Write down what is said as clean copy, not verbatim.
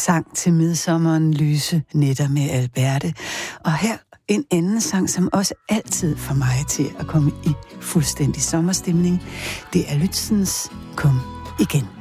sang til midsommeren, Lyse nætter med Alberte. Og her en anden sang, som også altid får mig til at komme i fuldstændig sommerstemning. Det er Lützens Kom igen.